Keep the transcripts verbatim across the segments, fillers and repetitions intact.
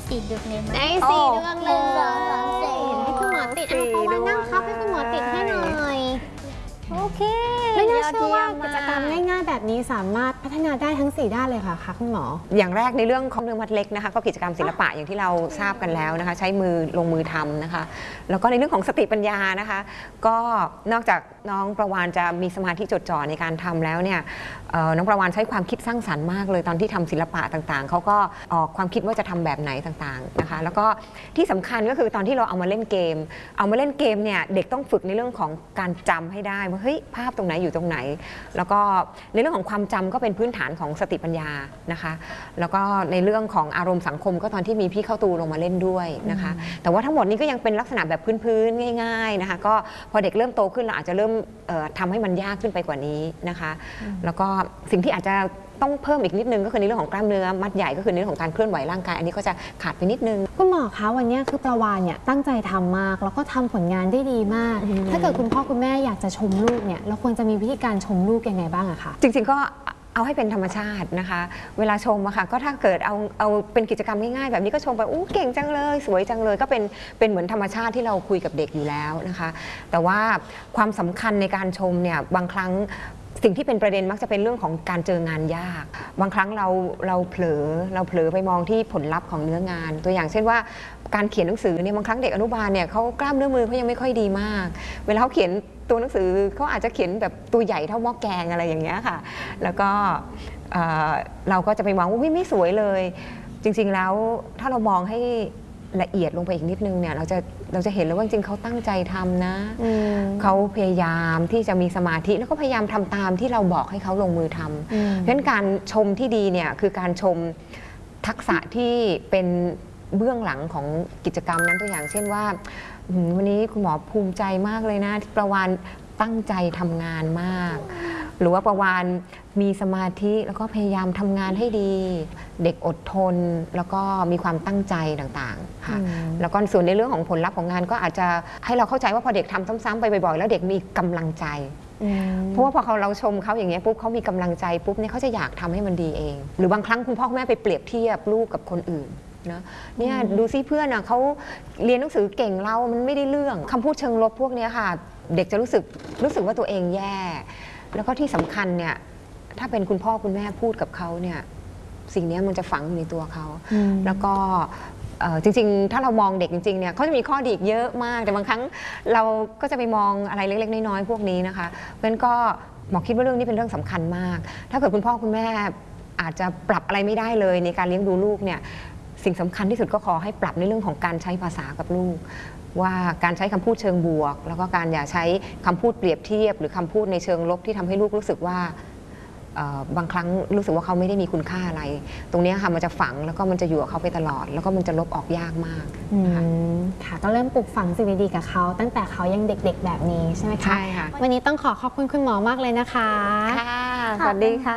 สี่ดวงเลยไหมได้สี่ดวงเลยให้คุณหมอติดอ่ะเพราะว่านั่งครับให้คุณหมอติดให้หน่อยโอเคไม่น่าเชื่อว่ากิจกรรมง่ายๆแบบนี้สามารถพัฒนาได้ทั้งสี่ด้านเลยค่ะคะคุณหมออย่างแรกในเรื่องของเรื่องมัดเล็กนะคะก็กิจกรรมศิลปะอย่างที่เราทราบกันแล้วนะคะใช้มือลงมือทำนะคะแล้วก็ในเรื่องของสติปัญญานะคะก็นอกจากน้องประวานจะมีสมาธิจดจ่อในการทำแล้วเนี่ยน้องประวานใช้ความคิดสร้างสรรค์มากเลยตอนที่ทำศิลปะต่างๆเขาก็ออกความคิดว่าจะทำแบบไหนต่างๆนะคะแล้วก็ที่สำคัญก็คือตอนที่เราเอามาเล่นเกมเอามาเล่นเกมเนี่ยเด็กต้องฝึกในเรื่องของการจำให้ได้ว่าเฮ้ยภาพตรงไหนอยู่ตรงไหนแล้วก็ในเรื่องของความจำก็เป็นพื้นฐานของสติปัญญานะคะแล้วก็ในเรื่องของอารมณ์สังคมก็ตอนที่มีพี่เข้าตูลงมาเล่นด้วยนะคะแต่ว่าทั้งหมดนี้ก็ยังเป็นลักษณะแบบพื้นๆง่ายๆนะคะก็พอเด็กเริ่มโตขึ้นเราอาจจะเริ่มทำให้มันยากขึ้นไปกว่านี้นะคะแล้วก็สิ่งที่อาจจะต้องเพิ่มอีกนิดนึงก็คือในเรื่องของกล้ามเนื้อมัดใหญ่ก็คือในเรื่องของการเคลื่อนไหวร่างกายอันนี้ก็จะขาดไปนิดนึงคุณหมอคะวันนี้คือประวานเนี่ยตั้งใจทำมากแล้วก็ทำผลงานได้ดีมากถ้าเกิดคุณพ่อคุณแม่อยากจะชมลูกเนี่ยเราควรจะมีวิธีการชมลูกยังไงบ้างอะคะจริงๆก็เอาให้เป็นธรรมชาตินะคะเวลาชมอะค่ะก็ถ้าเกิดเอาเอาเป็นกิจกรรมง่ายๆแบบนี้ก็ชมไปอู้เก่งจังเลยสวยจังเลยก็เป็นเป็นเหมือนธรรมชาติที่เราคุยกับเด็กอยู่แล้วนะคะแต่ว่าความสำคัญในการชมเนี่ยบางครั้งสิ่งที่เป็นประเด็นมักจะเป็นเรื่องของการเจองานยากบางครั้งเราเราเผลอเราเผลอไปมองที่ผลลัพธ์ของเนื้องานตัวอย่างเช่นว่าการเขียนหนังสือเนี่ยบางครั้งเด็กอนุบาลเนี่ยเขากล้ามเนื้อมือเขายังไม่ค่อยดีมากเวลาเขาเขียนตัวหนังสือเขาอาจจะเขียนแบบตัวใหญ่เท่าหม้อแกงอะไรอย่างเงี้ยค่ะแล้วก็เราก็จะไปมองว่าไม่สวยเลยจริงๆแล้วถ้าเรามองให้ละเอียดลงไปอีกนิดนึงเนี่ยเราจะเราจะเห็นแล้วว่าจริงๆเขาตั้งใจทำนะเขาพยายามที่จะมีสมาธิแล้วก็พยายามทำตามที่เราบอกให้เขาลงมือทำเพราะฉะนั้นการชมที่ดีเนี่ยคือการชมทักษะที่เป็นเบื้องหลังของกิจกรรมนั้นตัวอย่างเช่นว่าวันนี้คุณหมอภูมิใจมากเลยนะประวานตั้งใจทำงานมากหรือว่าประวานมีสมาธิแล้วก็พยายามทำงานให้ดีเด็กอดทนแล้วก็มีความตั้งใจต่างๆค่ะแล้วก็ส่วนในเรื่องของผลลัพธ์ของงานก็อาจจะให้เราเข้าใจว่าพอเด็กทำซ้ำๆไปบ่อยๆแล้วเด็กมีกำลังใจเพราะว่าพอเขาเราชมเขาอย่างเงี้ยปุ๊บเขามีกำลังใจปุ๊บเนี่ยเขาจะอยากทำให้มันดีเองหรือบางครั้งคุณพ่อคุณแม่ไปเปรียบเทียบลูกกับคนอื่นนะเนี่ยดูซิเพื่อนอ่ะเขาเรียนหนังสือเก่งเรามันไม่ได้เรื่องคำพูดเชิงลบพวกนี้ค่ะเด็กจะรู้สึกรู้สึกว่าตัวเองแย่แล้วก็ที่สำคัญเนี่ยถ้าเป็นคุณพ่อคุณแม่พูดกับเขาเนี่ยสิ่งนี้มันจะฝังอยู่ในตัวเขาแล้วก็จริงๆถ้าเรามองเด็กจริงๆเนี่ยเขาจะมีข้อดีเยอะมากแต่บางครั้งเราก็จะไปมองอะไรเล็กๆน้อยๆพวกนี้นะคะเพราะฉะนั้นก็หมอคิดว่าเรื่องนี้เป็นเรื่องสำคัญมากถ้าเกิดคุณพ่อคุณแม่อาจจะปรับอะไรไม่ได้เลยในการเลี้ยงดูลูกเนี่ยสิ่งสำคัญที่สุดก็ขอให้ปรับในเรื่องของการใช้ภาษากับลูกว่าการใช้คำพูดเชิงบวกแล้วก็การอย่าใช้คำพูดเปรียบเทียบหรือคำพูดในเชิงลบที่ทำให้ลูกรู้สึกว่าบางครั้งรู้สึกว่าเขาไม่ได้มีคุณค่าอะไรตรงนี้ค่ะมันจะฝังแล้วก็มันจะอยู่กับเขาไปตลอดแล้วก็มันจะลบออกยากมากค่ะก็เริ่มปลูกฝังสิ่งดีๆกับเขาตั้งแต่เขายังเด็กๆแบบนี้ใช่ไหมคะใช่ค่ะวันนี้ต้องขอขอบคุณคุณหมอมากเลยนะคะค่ะสวัสดีค่ะ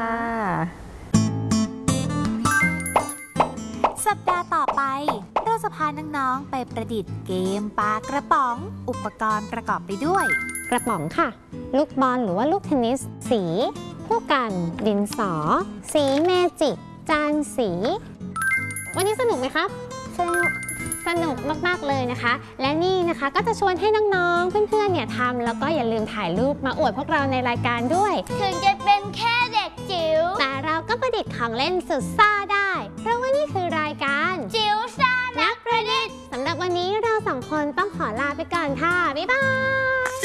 สัปดาห์ต่อไปเราจะพาน้องๆไปประดิษฐ์เกมปลากระป๋องอุปกรณ์ประกอบไปด้วยกระป๋องค่ะลูกบอลหรือว่าลูกเทนนิสสีผู้กันดินสอสีเมจิกจานสีวันนี้สนุกไหมครับสนุกสนุกมากๆเลยนะคะและนี่นะคะก็จะชวนให้น้องๆเพื่อนๆเนี่ยทำแล้วก็อย่าลืมถ่ายรูปมาอวดพวกเราในรายการด้วยถึงจะเป็นแค่เด็กจิ๋วแต่เราก็ประดิษฐ์ของเล่นสุดซ่าได้เพราะว่านี่คือรายการจิ๋วซ่านักประดิษฐ์สำหรับวันนี้เราสองคนต้องขอลาไปก่อนค่ะบ๊ายบาย